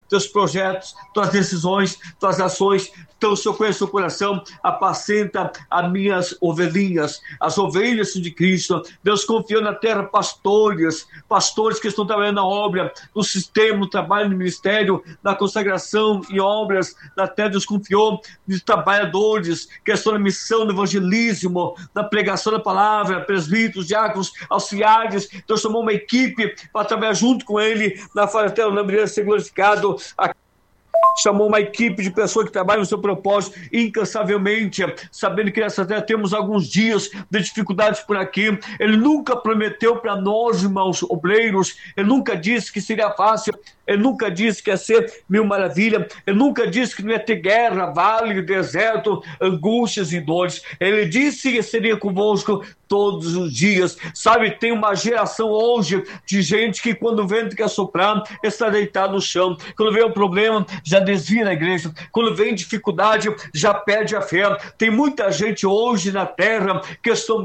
teus projetos, tuas decisões, tuas ações. Então o Senhor conhece o coração, apacenta as minhas ovelhinhas, as ovelhas de Cristo. Deus confiou na terra pastores que estão trabalhando na obra, no sistema, no trabalho, no ministério, na consagração e obras da terra. Deus confiou de trabalhadores que estão na missão do evangelismo, na pregação da palavra, presbíteros, diáconos, auxiliares. Deus chamou uma equipe para trabalhar junto com ele na Fraterna Lambriana ser glorificado. Chamou uma equipe de pessoas que trabalham no seu propósito incansavelmente, sabendo que nessa terra temos alguns dias de dificuldades por aqui. Ele nunca prometeu para nós, irmãos obreiros, ele nunca disse que seria fácil, ele nunca disse que ia ser mil maravilha, ele nunca disse que não ia ter guerra, vale, deserto, angústias e dores. Ele disse que seria convosco todos os dias. Sabe, tem uma geração hoje de gente que quando o vento quer soprar, está deitado no chão. Quando vem o problema, já desvia na igreja. Quando vem dificuldade, já perde a fé. Tem muita gente hoje na terra que estão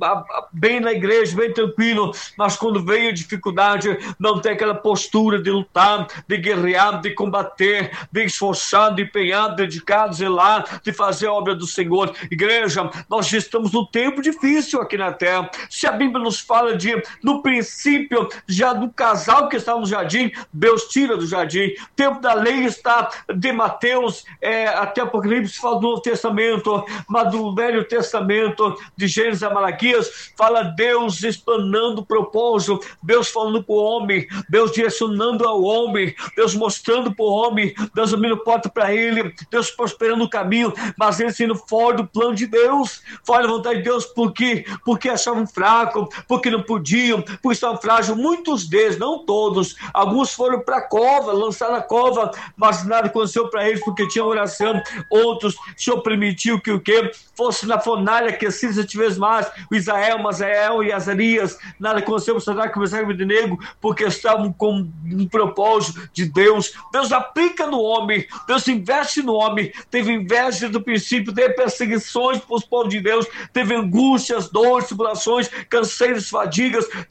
bem na igreja, bem tranquilo, mas quando vem a dificuldade, não tem aquela postura de lutar, de guerrear, de combater, de esforçar, de empenhar, dedicado, zelar, de fazer a obra do Senhor. Igreja, nós já estamos num tempo difícil aqui na terra. Se a Bíblia nos fala no princípio, já do casal que estava no jardim, Deus tira do jardim. O tempo da lei está de Mateus, até Apocalipse fala do Novo Testamento, mas do Velho Testamento, de Gênesis a Malaquias, fala Deus explanando o propósito, Deus falando para o homem, Deus direcionando ao homem, Deus mostrando para o homem, Deus abrindo porta para ele, Deus prosperando o caminho, mas ele sendo fora do plano de Deus, fora da vontade de Deus, porque achavam fraco, porque não podiam, porque estavam frágeis. Muitos deles, não todos, alguns foram para a cova, lançaram na cova, mas nada aconteceu para eles porque tinham oração. Outros, o Senhor permitiu que o quê? Fosse na fornalha aquecida 7 vezes mais, o Israel, Mazael e Azarias, nada aconteceu para Sadraque, Mesaque e Abednego, porque estavam com um propósito de Deus. Deus aplica no homem, Deus investe no homem. Teve inveja do princípio, teve perseguições para os povos de Deus, teve angústias, dores, tribulações, canseiros, fadigas,